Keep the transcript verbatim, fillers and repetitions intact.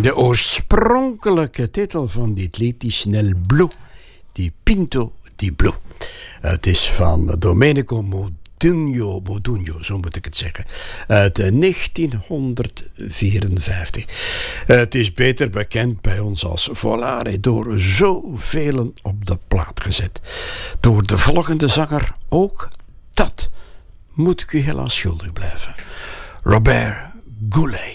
De oorspronkelijke titel van dit lied is Nel Blu di Pinto di Blu. Het is van Domenico Modugno, Modugno, zo moet ik het zeggen, uit negentienhonderdvierenvijftig. Het is beter bekend bij ons als Volare door zoveel op de plaat gezet. Door de volgende zanger ook dat moet ik u helaas schuldig blijven. Robert Goulet.